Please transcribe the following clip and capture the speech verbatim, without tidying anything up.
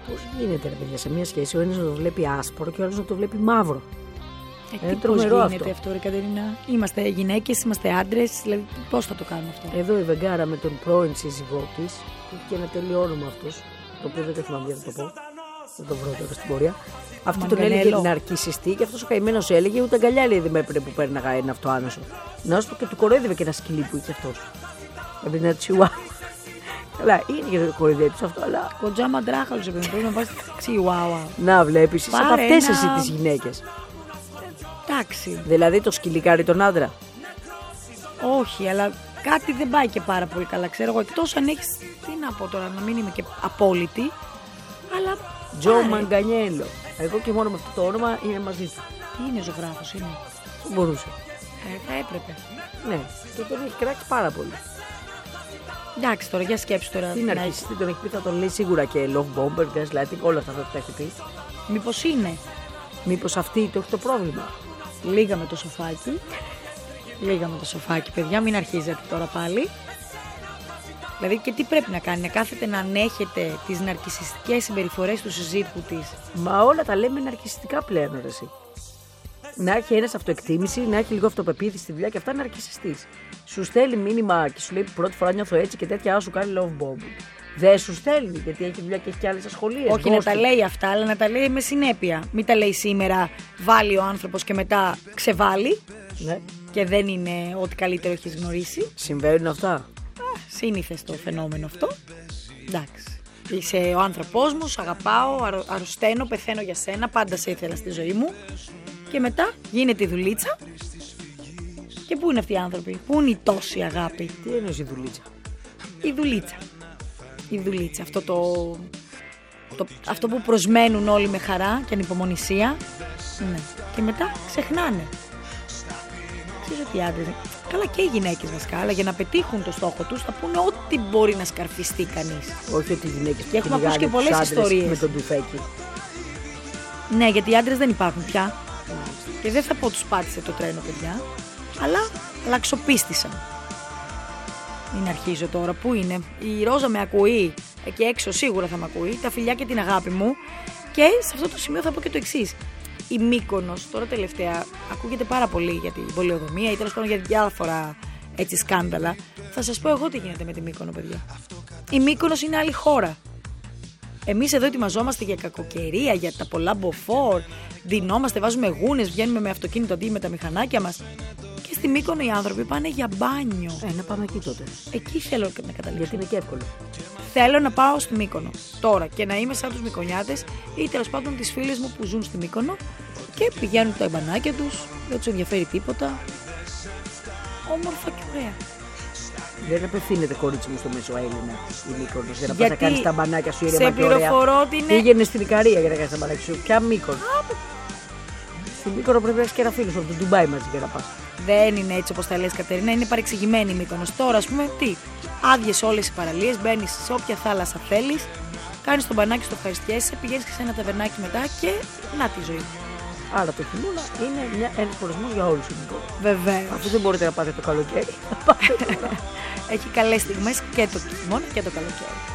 Πώς γίνεται, ρε παιδιά, σε μια σχέση ο ένας να το βλέπει άσπρο και ο άλλος να το βλέπει μαύρο. Ε, είναι τρομερό αυτό. Γίνεται αυτό, ρε Κατερίνα. Είμαστε γυναίκες, είμαστε άντρες, δηλαδή πώς θα το κάνουμε αυτό. Εδώ η Βεγγάρα με τον πρώην σύζυγό της, που είχε ένα τέλειο όνομα αυτός, το οποίο δεν το θυμάμαι για να το πω. Δεν το βρω τώρα στην πορεία. Αυτή τον έλεγε ναρκισσιστή και αυτός ο καημένος έλεγε ούτε αγκαλιά λέει δεν με έπαιρνε που πέρναγα ένα αυτοάνωσο. Να σου και του κοροϊδεύε και ένα σκυλί που είχε αυτός. Έπαιρνε ένα τσιουά. Καλά, είναι και το κοροϊδεύεις αυτό, αλλά. Κοντζάμα ντράχαλος έπαιρνε. Πρέπει να βάζει τσιουάουα. Να βλέπεις, είσαι από αυτές εσύ τις γυναίκες. Εντάξει. Δηλαδή το σκυλικάρι τον άντρα. Όχι, αλλά κάτι δεν πάει και πάρα πολύ καλά. Ξέρω εγώ, εκτός αν έχεις. Τι να πω τώρα, να μην είμαι και απόλυτη. Αλλά. Τζο Μαγκανιέλο. Εγώ και μόνο με αυτό το όνομα είναι μαζί του. Τι είναι, ζωγράφος είναι. Δεν μπορούσε. Ε, θα έπρεπε. Ναι, και τον έχει κράξει πάρα πολύ. Εντάξει, τώρα για σκέψου τώρα. Τι να αρχίσει, τι τον έχει πει, θα τον λέει σίγουρα και love bomber, gaslighting, όλα αυτά θα τα έχει πει. Μήπως είναι. Μήπως αυτή το έχει το πρόβλημα. Λίγα με το σοφάκι. Λίγα με το σοφάκι, παιδιά, μην αρχίζετε τώρα πάλι. Δηλαδή και τι πρέπει να κάνει, να κάθεται να ανέχεται τις ναρκισσιστικές συμπεριφορές του συζύγου της. Μα όλα τα λέμε ναρκισσιστικά πλέον, ρε εσύ. Να έχει ένας αυτοεκτίμηση, να έχει λίγο αυτοπεποίθηση στη δουλειά και αυτά είναι ναρκισσιστής. Σου στέλνει μήνυμα και σου λέει πρώτη φορά νιώθω έτσι και τέτοια, σου κάνει love bomb. Δεν σου στέλνει γιατί έχει δουλειά και έχει και άλλες ασχολίες. Όχι να τα λέει αυτά, αλλά να τα λέει με συνέπεια. Μην τα λέει σήμερα, βάλει ο άνθρωπος και μετά ξεβάλει. Ναι. Και δεν είναι ό,τι καλύτερο έχεις γνωρίσει. Συμβαίνουν αυτά. Σύνηθες το φαινόμενο αυτό. Εντάξει. Είσαι ο άνθρωπός μου, σ' αγαπάω, αρ, αρρωσταίνω, πεθαίνω για σένα, πάντα σε ήθελα στη ζωή μου. Και μετά γίνεται η δουλίτσα. Και πού είναι αυτοί οι άνθρωποι, πού είναι η τόση αγάπη. Τι εννοείς η δουλίτσα? Η δουλίτσα. Η δουλίτσα. Αυτό το, το, αυτό που προσμένουν όλοι με χαρά και ανυπομονησία. Ναι. Και μετά ξεχνάνε. Ξέρεις ότι οι άντρες, καλά και οι γυναίκες βασικά, αλλά για να πετύχουν το στόχο τους θα πούνε ό,τι μπορεί να σκαρφιστεί κανείς. Όχι ότι οι γυναίκες και έχουμε ακούσει και πολλές ιστορίες. Με τον τουφέκι. Ναι, γιατί οι άντρες δεν υπάρχουν πια. Mm. Και δεν θα πω τους πάτησε το τρένο, παιδιά, αλλά αλλαξοπίστησαν. Μην αρχίζω τώρα, πού είναι. Η Ρόζα με ακούει, εκεί έξω σίγουρα θα με ακούει, τα φιλιά και την αγάπη μου. Και σε αυτό το σημείο θα πω και το εξής. Η Μύκονος, τώρα τελευταία, ακούγεται πάρα πολύ για την πολεοδομία ή τέλος πάντων για διάφορα έτσι σκάνδαλα. Θα σας πω εγώ τι γίνεται με τη Μύκονο, παιδιά. Η Μύκονος είναι άλλη χώρα. Εμείς εδώ ετοιμαζόμαστε για κακοκαιρία, για τα πολλά μποφόρ, ντυνόμαστε, βάζουμε γούνες, βγαίνουμε με αυτοκίνητο αντί με τα μηχανάκια μας. Και στη Μύκονο οι άνθρωποι πάνε για μπάνιο. Ε, να πάμε εκεί τότε. Εκεί θέλω να καταλήξω. Γιατί είναι και εύκολο. Θέλω να πάω στη Μύκονο τώρα και να είμαι σαν τους Μυκονιάτες ή τέλος πάντων τις φίλες μου που ζουν στη Μύκονο και πηγαίνουν τα μπανάκια τους, δεν τους ενδιαφέρει τίποτα. Όμορφα και ωραία. Δεν απευθύνεται, κορίτσι μου, στο Μεσοέλληνα η Μύκονος για να πας να κάνεις τα μπανάκια σου ήρεμα και ωραία. Σε πληροφορώ ότι είναι. Πήγαινε στην Ικαρία για να κάνεις τα μπανάκια σου. Ποια Μύκονο? Στην Μύκονο πρέπει να έχεις και ένα φίλο από το Ντουμπάι μαζί για να πας. Δεν είναι έτσι όπως τα λες, Κατερίνα, είναι παρεξηγημένη η Μύκονος. Τώρα, ας πούμε, τι, άδειες όλες οι παραλίες, μπαίνεις σε όποια θάλασσα θέλεις, κάνεις τον μπανάκι, στο ευχαριστιέσαι, πηγαίνεις και σε ένα ταβερνάκι μετά και να τη ζωή. Άρα το χειμώνα είναι μια, ένας χωρισμός για όλους. Βεβαίως. Αφού δεν μπορείτε να πάτε το καλοκαίρι, έχει καλές στιγμές και το χειμώνα και το καλοκαίρι.